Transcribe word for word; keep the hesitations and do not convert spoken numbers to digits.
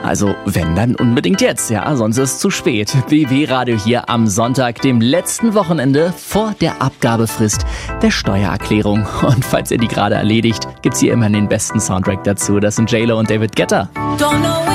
Also wenn, dann unbedingt jetzt, ja, sonst ist es zu spät. B W Radio hier am Sonntag, dem letzten Wochenende vor der Abgabefrist der Steuererklärung. Und falls ihr die gerade erledigt, gibt's hier immer den besten Soundtrack dazu. Das sind J Lo und David Guetta.